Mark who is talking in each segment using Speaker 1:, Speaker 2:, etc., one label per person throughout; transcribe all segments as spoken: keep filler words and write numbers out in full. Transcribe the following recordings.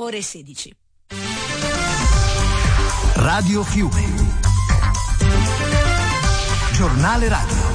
Speaker 1: ore sedici.
Speaker 2: Radio Fiume. Giornale radio.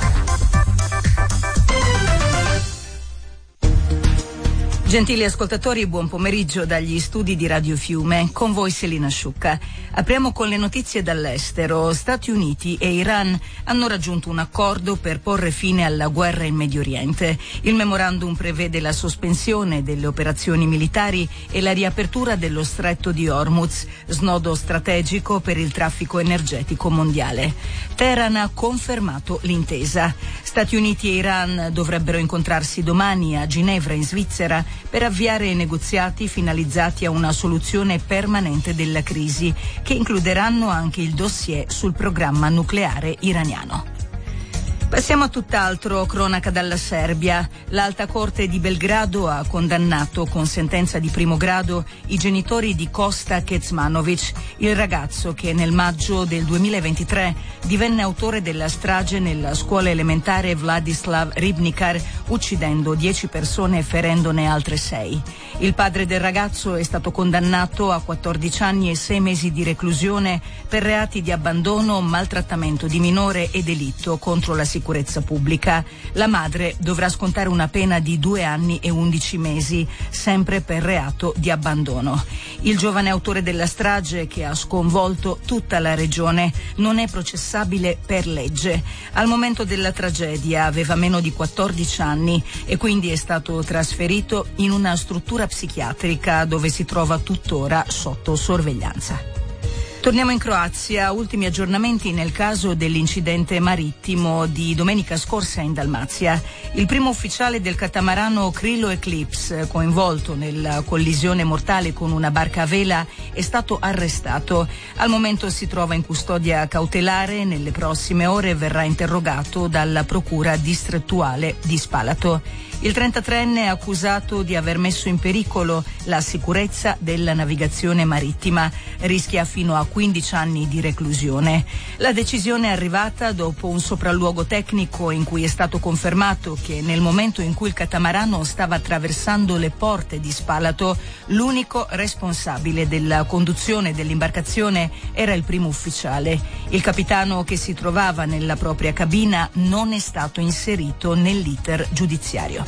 Speaker 1: Gentili ascoltatori, buon pomeriggio dagli studi di Radio Fiume, con voi Selina Sciucca. Apriamo con le notizie dall'estero. Stati Uniti e Iran hanno raggiunto un accordo per porre fine alla guerra in Medio Oriente. Il memorandum prevede la sospensione delle operazioni militari e la riapertura dello stretto di Hormuz, snodo strategico per il traffico energetico mondiale. Teheran ha confermato l'intesa. Stati Uniti e Iran dovrebbero incontrarsi domani a Ginevra, in Svizzera, per avviare negoziati finalizzati a una soluzione permanente della crisi, che includeranno anche il dossier sul programma nucleare iraniano. Passiamo a tutt'altro, cronaca dalla Serbia. L'Alta Corte di Belgrado ha condannato con sentenza di primo grado i genitori di Kosta Kecmanovic, il ragazzo che nel maggio del duemilaventitré divenne autore della strage nella scuola elementare Vladislav Ribnikar, uccidendo dieci persone e ferendone altre sei. Il padre del ragazzo è stato condannato a quattordici anni e sei mesi di reclusione per reati di abbandono, maltrattamento di minore e delitto contro la sicurezza pubblica. La madre dovrà scontare una pena di due anni e undici mesi, sempre per reato di abbandono. Il giovane autore della strage, che ha sconvolto tutta la regione, non è processabile per legge. Al momento della tragedia aveva meno di quattordici anni e quindi è stato trasferito in una struttura psichiatrica dove si trova tuttora sotto sorveglianza. Torniamo in Croazia, ultimi aggiornamenti nel caso dell'incidente marittimo di domenica scorsa in Dalmazia. Il primo ufficiale del catamarano Krilo Eclipse, coinvolto nella collisione mortale con una barca a vela, è stato arrestato. Al momento si trova in custodia cautelare, nelle prossime ore verrà interrogato dalla procura distrettuale di Spalato. Il trentatreenne è accusato di aver messo in pericolo la sicurezza della navigazione marittima, rischia fino a quindici anni di reclusione. La decisione è arrivata dopo un sopralluogo tecnico in cui è stato confermato che nel momento in cui il catamarano stava attraversando le porte di Spalato, l'unico responsabile della conduzione dell'imbarcazione era il primo ufficiale. Il capitano, che si trovava nella propria cabina, non è stato inserito nell'iter giudiziario.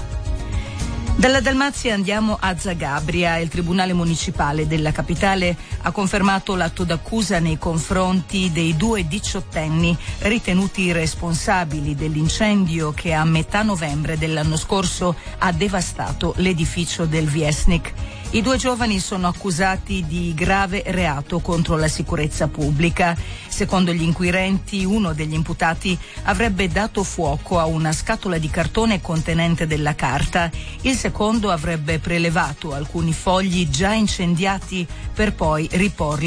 Speaker 1: Dalla Dalmazia andiamo a Zagabria. Il Tribunale Municipale della capitale ha confermato l'atto d'accusa nei confronti dei due diciottenni ritenuti responsabili dell'incendio che a metà novembre dell'anno scorso ha devastato l'edificio del Viesnik. I due giovani sono accusati di grave reato contro la sicurezza pubblica. Secondo gli inquirenti, uno degli imputati avrebbe dato fuoco a una scatola di cartone contenente della carta. Il secondo avrebbe prelevato alcuni fogli già incendiati per poi riporli.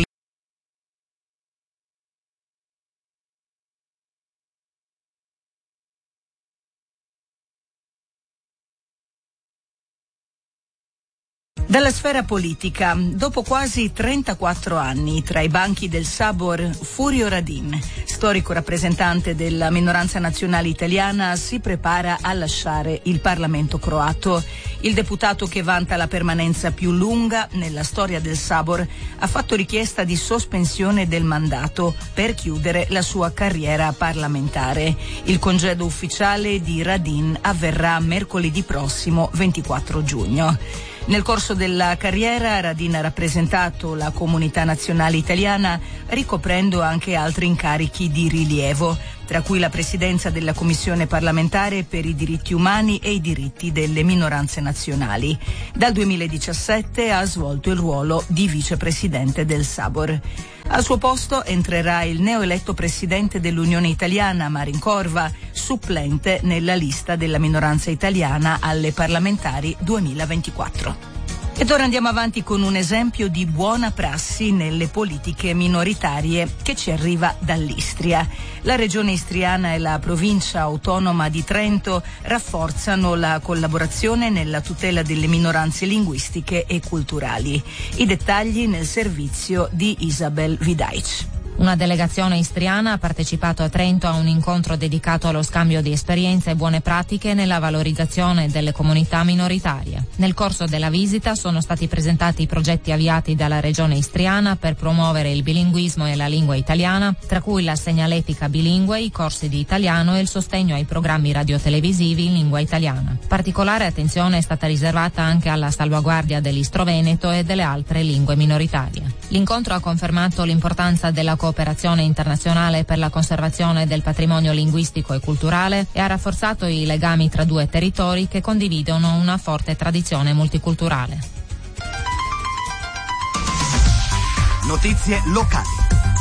Speaker 1: Dalla sfera politica, dopo quasi trentaquattro anni tra i banchi del Sabor, Furio Radin, storico rappresentante della minoranza nazionale italiana, si prepara a lasciare il Parlamento croato. Il deputato, che vanta la permanenza più lunga nella storia del Sabor, ha fatto richiesta di sospensione del mandato per chiudere la sua carriera parlamentare. Il congedo ufficiale di Radin avverrà mercoledì prossimo, ventiquattro giugno. Nel corso della carriera Radin ha rappresentato la comunità nazionale italiana ricoprendo anche altri incarichi di rilievo, tra cui la presidenza della Commissione parlamentare per i diritti umani e i diritti delle minoranze nazionali. Dal duemiladiciassette ha svolto il ruolo di vicepresidente del Sabor. Al suo posto entrerà il neoeletto presidente dell'Unione Italiana, Marin Corva, supplente nella lista della minoranza italiana alle parlamentari duemilaventiquattro. Ed ora andiamo avanti con un esempio di buona prassi nelle politiche minoritarie che ci arriva dall'Istria. La regione istriana e la provincia autonoma di Trento rafforzano la collaborazione nella tutela delle minoranze linguistiche e culturali. I dettagli nel servizio di Isabel Vidaic.
Speaker 3: Una delegazione istriana ha partecipato a Trento a un incontro dedicato allo scambio di esperienze e buone pratiche nella valorizzazione delle comunità minoritarie. Nel corso della visita sono stati presentati i progetti avviati dalla regione istriana per promuovere il bilinguismo e la lingua italiana, tra cui la segnaletica bilingue, i corsi di italiano e il sostegno ai programmi radiotelevisivi in lingua italiana. Particolare attenzione è stata riservata anche alla salvaguardia dell'Istro Veneto e delle altre lingue minoritarie. L'incontro ha confermato l'importanza della cooperazione internazionale per la conservazione del patrimonio linguistico e culturale e ha rafforzato i legami tra due territori che condividono una forte tradizione multiculturale.
Speaker 2: Notizie locali.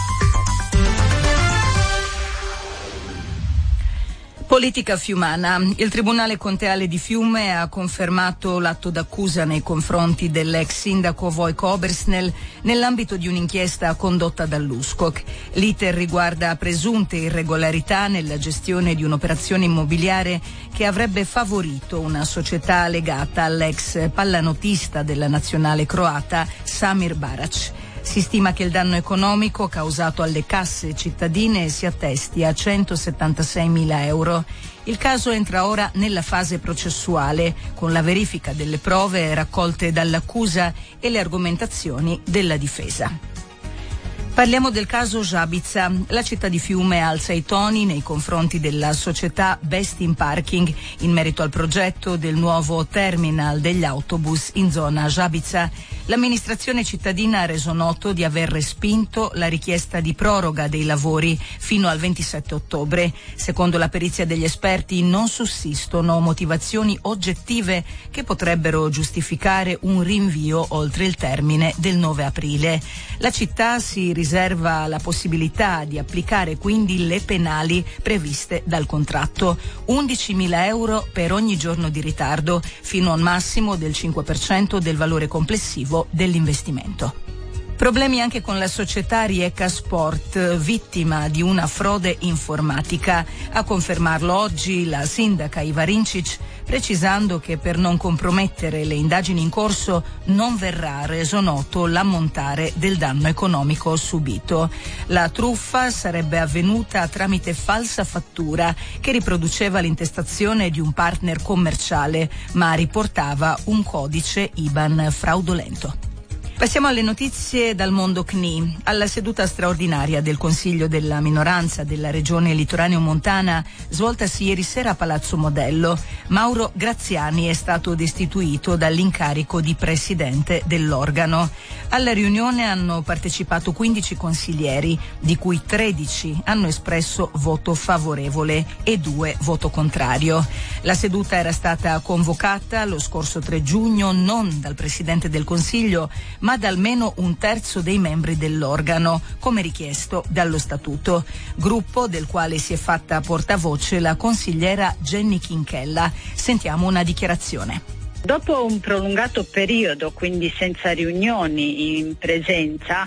Speaker 1: Politica fiumana. Il Tribunale Conteale di Fiume ha confermato l'atto d'accusa nei confronti dell'ex sindaco Vojko Obersnel nell'ambito di un'inchiesta condotta dall'U S C O C. L'iter riguarda presunte irregolarità nella gestione di un'operazione immobiliare che avrebbe favorito una società legata all'ex pallanotista della nazionale croata Samir Barac. Si stima che il danno economico causato alle casse cittadine si attesti a centosettantaseimila euro. Il caso entra ora nella fase processuale, con la verifica delle prove raccolte dall'accusa e le argomentazioni della difesa. Parliamo del caso Žabica. La città di Fiume alza i toni nei confronti della società Best in Parking in merito al progetto del nuovo terminal degli autobus in zona Žabica. L'amministrazione cittadina ha reso noto di aver respinto la richiesta di proroga dei lavori fino al ventisette ottobre. Secondo la perizia degli esperti non sussistono motivazioni oggettive che potrebbero giustificare un rinvio oltre il termine del nove aprile. La città si riserva la possibilità di applicare quindi le penali previste dal contratto, undicimila euro per ogni giorno di ritardo, fino a un massimo del cinque per cento del valore complessivo dell'investimento. Problemi anche con la società Rijeka Sport, vittima di una frode informatica. A confermarlo oggi la sindaca Iva Rinčić, precisando che per non compromettere le indagini in corso non verrà reso noto l'ammontare del danno economico subito. La truffa sarebbe avvenuta tramite falsa fattura che riproduceva l'intestazione di un partner commerciale, ma riportava un codice I B A N fraudolento. Passiamo alle notizie dal mondo C N I. Alla seduta straordinaria del Consiglio della minoranza della regione litoraneo-montana, svoltasi ieri sera a Palazzo Modello, Mauro Graziani è stato destituito dall'incarico di presidente dell'organo. Alla riunione hanno partecipato quindici consiglieri, di cui tredici hanno espresso voto favorevole e due voto contrario. La seduta era stata convocata lo scorso tre giugno non dal presidente del Consiglio, ma da almeno un terzo dei membri dell'organo, come richiesto dallo statuto, gruppo del quale si è fatta portavoce la consigliera Jenny Chinchella. Sentiamo una dichiarazione.
Speaker 4: Dopo un prolungato periodo, quindi senza riunioni in presenza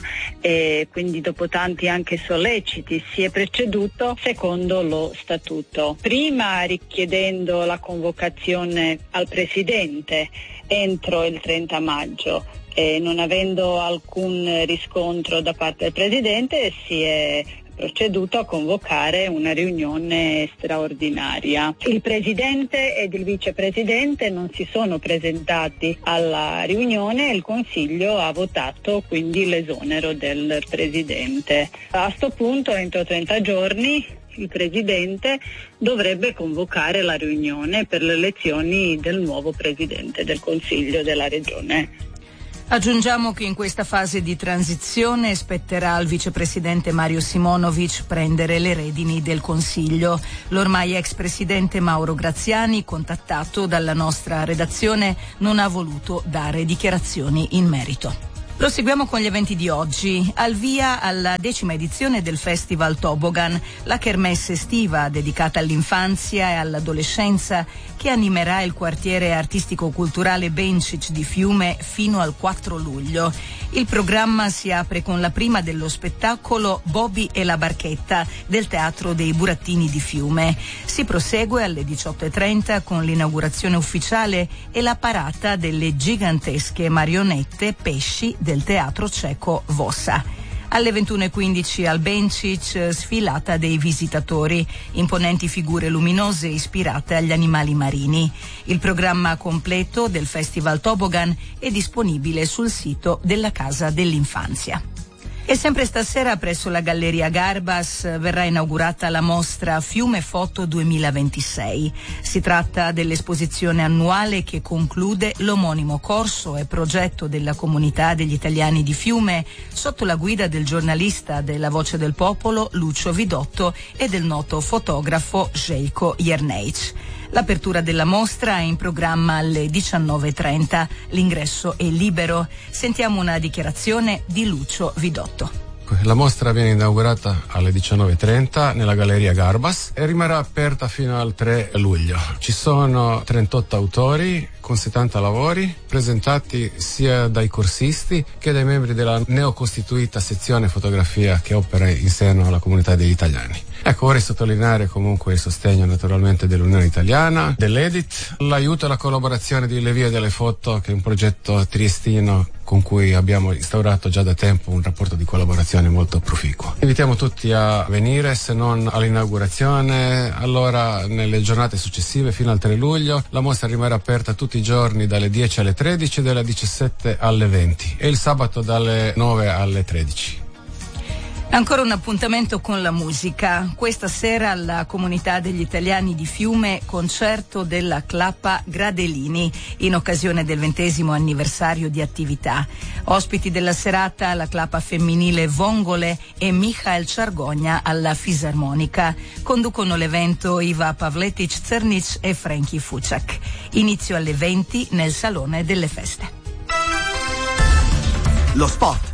Speaker 4: e quindi dopo tanti anche solleciti, si è proceduto secondo lo statuto. Prima richiedendo la convocazione al Presidente entro il trenta maggio. E non avendo alcun riscontro da parte del Presidente si è proceduto a convocare una riunione straordinaria. Il Presidente ed il Vicepresidente non si sono presentati alla riunione e il Consiglio ha votato quindi l'esonero del Presidente. A sto punto, entro trenta giorni, il Presidente dovrebbe convocare la riunione per le elezioni del nuovo Presidente del Consiglio della Regione.
Speaker 1: Aggiungiamo che in questa fase di transizione spetterà al vicepresidente Mario Simonovic prendere le redini del Consiglio. L'ormai ex presidente Mauro Graziani, contattato dalla nostra redazione, non ha voluto dare dichiarazioni in merito. Proseguiamo con gli eventi di oggi. Al via alla decima edizione del Festival Tobogan, la kermesse estiva dedicata all'infanzia e all'adolescenza che animerà il quartiere artistico-culturale Bencic di Fiume fino al quattro luglio. Il programma si apre con la prima dello spettacolo Bobby e la barchetta del Teatro dei Burattini di Fiume. Si prosegue alle diciotto e trenta con l'inaugurazione ufficiale e la parata delle gigantesche marionette pesci del Teatro Ceco Vossa. Alle ventuno e quindici al Bencic, sfilata dei visitatori, imponenti figure luminose ispirate agli animali marini. Il programma completo del Festival Toboggan è disponibile sul sito della Casa dell'Infanzia. E sempre stasera presso la Galleria Garbas verrà inaugurata la mostra Fiume Foto duemilaventisei. Si tratta dell'esposizione annuale che conclude l'omonimo corso e progetto della comunità degli italiani di Fiume sotto la guida del giornalista della Voce del Popolo Lucio Vidotto e del noto fotografo Željko Jerneic. L'apertura della mostra è in programma alle diciannove e trenta. L'ingresso è libero. Sentiamo una dichiarazione di Lucio Vidotto.
Speaker 5: La mostra viene inaugurata alle diciannove e trenta nella Galleria Garbas e rimarrà aperta fino al tre luglio. Ci sono trentotto autori con settanta lavori presentati sia dai corsisti che dai membri della neocostituita sezione fotografia che opera in seno alla comunità degli italiani. Ecco, vorrei sottolineare comunque il sostegno naturalmente dell'Unione Italiana, dell'Edit, l'aiuto e la collaborazione di Le Vie delle Foto, che è un progetto triestino con cui abbiamo instaurato già da tempo un rapporto di collaborazione molto proficuo. Invitiamo tutti a venire, se non all'inaugurazione, allora nelle giornate successive fino al tre luglio. La mostra rimarrà aperta tutti i giorni dalle dieci alle tredici e dalle diciassette alle venti e il sabato dalle nove alle tredici.
Speaker 1: Ancora un appuntamento con la musica. Questa sera alla comunità degli italiani di Fiume concerto della Clapa Gradelini in occasione del ventesimo anniversario di attività. Ospiti della serata la Clapa femminile Vongole e Michael Ciargogna alla fisarmonica. Conducono l'evento Iva Pavletic Cernic e Frankie Fuciak. Inizio alle venti nel Salone delle Feste.
Speaker 2: Lo sport.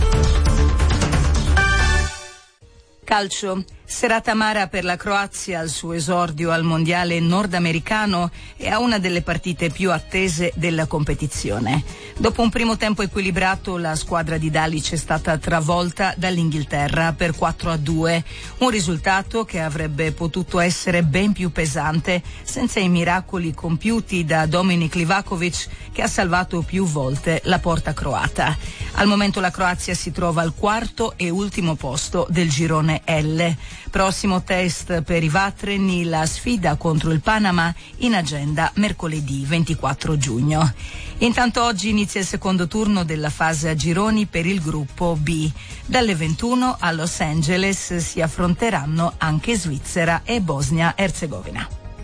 Speaker 1: Calcio. Serata amara per la Croazia al suo esordio al mondiale nordamericano e a una delle partite più attese della competizione. Dopo un primo tempo equilibrato, la squadra di Dalic è stata travolta dall'Inghilterra per quattro a due, un risultato che avrebbe potuto essere ben più pesante senza i miracoli compiuti da Dominik Livakovic, che ha salvato più volte la porta croata. Al momento la Croazia si trova al quarto e ultimo posto del girone L. Prossimo test per i Vatreni, la sfida contro il Panama in agenda mercoledì ventiquattro giugno. Intanto oggi inizia il secondo turno della fase a gironi per il gruppo B. Dalle ventuno a Los Angeles si affronteranno anche Svizzera e Bosnia-Erzegovina.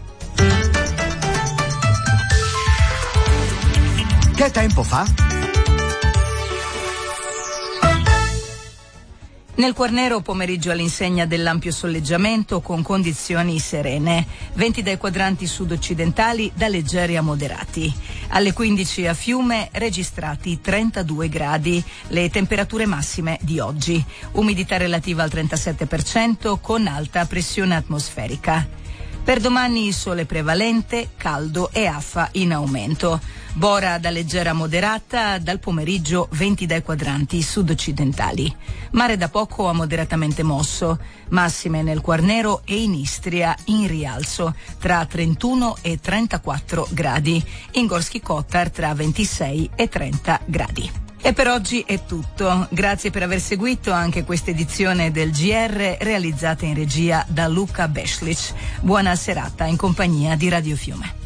Speaker 2: Che tempo fa?
Speaker 1: Nel Quarnero pomeriggio all'insegna dell'ampio soleggiamento con condizioni serene, venti dai quadranti sud-occidentali da leggeri a moderati. Alle quindici a Fiume registrati trentadue gradi, le temperature massime di oggi. Umidità relativa al trentasette per cento con alta pressione atmosferica. Per domani sole prevalente, caldo e affa in aumento. Bora da leggera a moderata, dal pomeriggio venti dai quadranti sud-occidentali. Mare da poco a moderatamente mosso, massime nel Quarnero e in Istria in rialzo, tra trentuno e trentaquattro gradi. In Gorski Kotar tra ventisei e trenta gradi. E per oggi è tutto. Grazie per aver seguito anche questa edizione del G R realizzata in regia da Luca Beslic. Buona serata in compagnia di Radio Fiume.